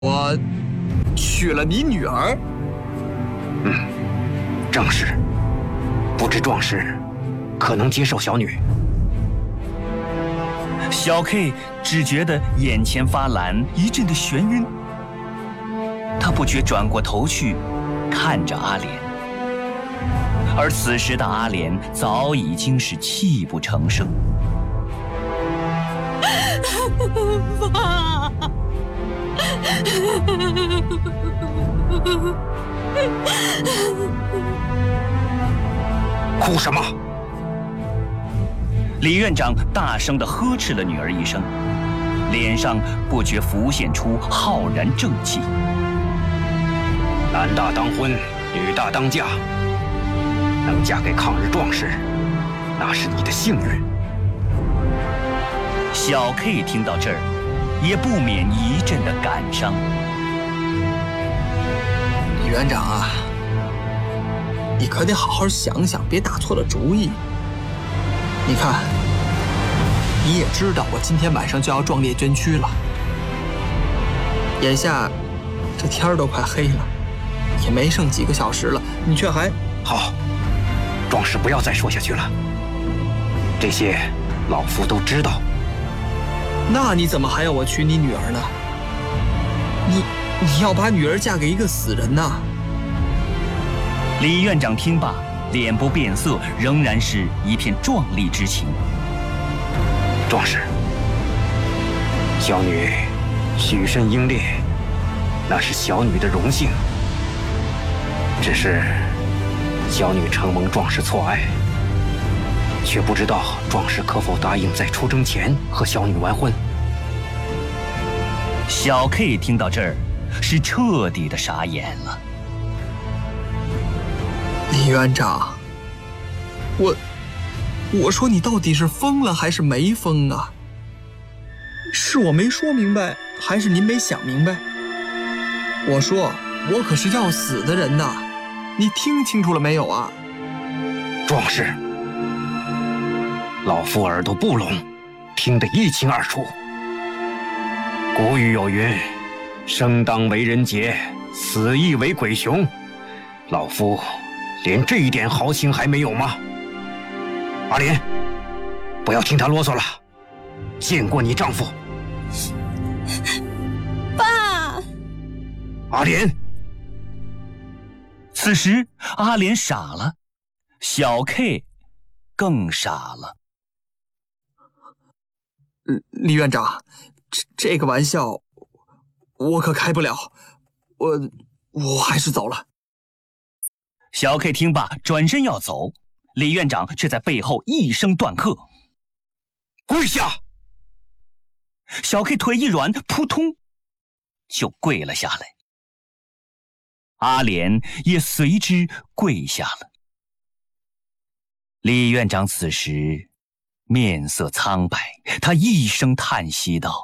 我娶了你女儿。 正是。不知壮士可能接受小女？ 小 K 只觉得眼前发蓝，一阵的眩晕。他不觉转过头去，看着阿莲。而此时的阿莲早已经是泣不成声。 爸， 哭什么？ 李院长大声地呵斥了女儿一声，脸上不觉浮现出浩然正气。 男大当婚，女大当嫁，能嫁给抗日壮士，那是你的幸运。 小 K 听到这儿，也不免一阵的感伤。 李院长啊，你可得好好想想，别打错了主意。你看，你也知道我今天晚上就要壮烈捐躯了，眼下这天儿都快黑了，也没剩几个小时了，你却还…… 好，壮士不要再说下去了，这些老夫都知道。 那你怎么还要我娶你女儿呢？你要把女儿嫁给一个死人呐？ 李院长听罢，脸不变色，仍然是一片壮丽之情。 壮士，小女许身英烈，那是小女的荣幸。只是小女承蒙壮士错爱，却不知道壮士可否答应在出征前和小女完婚。 小 K 听到这儿，是彻底的傻眼了。 李院长，我说你到底是疯了还是没疯啊？是我没说明白，还是您没想明白？我说我可是要死的人呐，你听清楚了没有啊？ 壮士，老夫耳朵不聋，听得一清二楚。古语有云：生当为人杰，死亦为鬼雄。老夫连这一点豪情还没有吗？阿莲，不要听他啰嗦了，见过你丈夫。 爸。 阿莲。 此时阿莲傻了，小 K 更傻了。 李院长，这个玩笑我可开不了，我还是走了。 小 K 听罢转身要走，李院长却在背后一声断喝：“ 跪下！” 小 K 腿一软，扑通就跪了下来。阿莲也随之跪下了。李院长此时面色苍白，他一声叹息道：“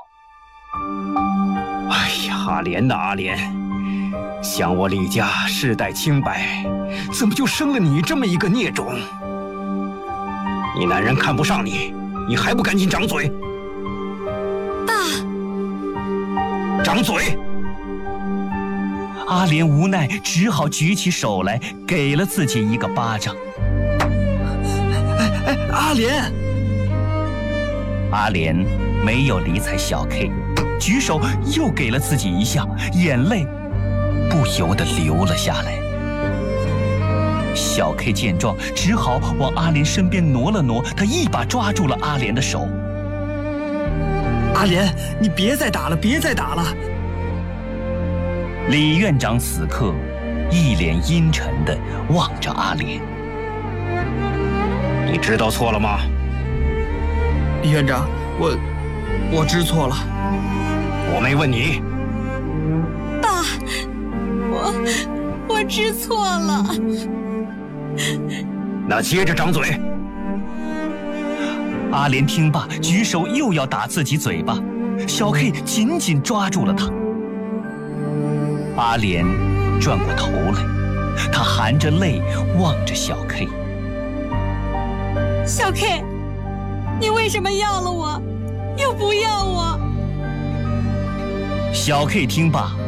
哎呀，阿莲呐，阿莲，想我李家世代清白，怎么就生了你这么一个孽种？你男人看不上你，你还不赶紧掌嘴！ 爸， 掌嘴！” 阿莲无奈，只好举起手来，给了自己一个巴掌。 阿莲！ 阿莲没有理睬小 K， 举手又给了自己一下，眼泪不由得流了下来。小 K 见状，只好往阿莲身边挪了挪，他一把抓住了阿莲的手。 阿莲，你别再打了，别再打了！ 李院长此刻一脸阴沉地望着阿莲。 你知道错了吗？ 李院长，我知错了。 我没问你。 爸，我知错了。 那接着掌嘴。 阿莲听罢，举手又要打自己嘴巴，小 K 紧紧抓住了他。阿莲转过头来，他含着泪望着小 K。 小 K， 你为什么要了我，又不要我？ 小 K 听罢，